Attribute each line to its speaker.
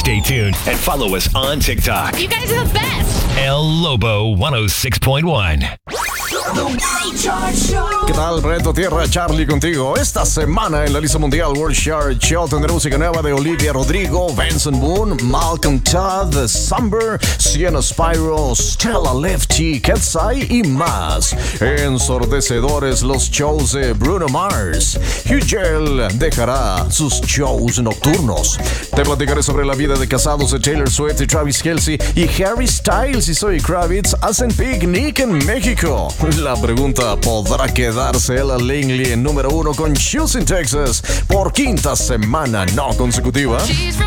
Speaker 1: Stay tuned and follow us on TikTok.
Speaker 2: You guys are the best.
Speaker 1: El Lobo 106.1.
Speaker 3: ¿Qué tal, Reto Tierra? Charlie contigo. Esta semana en la lista mundial World Chart Show tendrá música nueva de Olivia Rodrigo, Benson Boone, Malcolm Todd, Summer, Sienna Spyro, Stella Lefty, Ketsai y más. Ensordecedores los shows de Bruno Mars. Hugel dejará sus shows nocturnos. Te platicaré sobre la vida de casados de Taylor Swift y Travis Kelce, y Harry Styles y Zoe Kravitz hacen picnic en México. La pregunta: ¿podrá quedarse Ella Langley en número 1 con Shoes in Texas por quinta semana no consecutiva?
Speaker 2: She's from